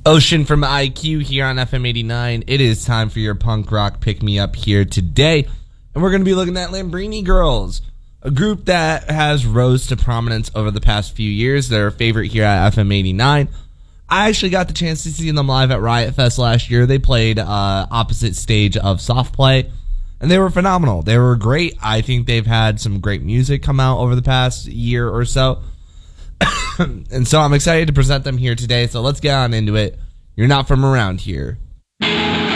Ocean from IQ here on FM 89. It is time for your punk rock pick-me-up here today. And we're going to be looking at Lambrini Girls, a group that has rose to prominence over the past few years. They're a favorite here at FM 89. I actually got the chance to see them live at Riot Fest last year. They played opposite stage of Soft Play, and they were phenomenal. They were great. I think they've had some great music come out over the past year or so. And so I'm excited to present them here today. So let's get on into it. You're not from around here.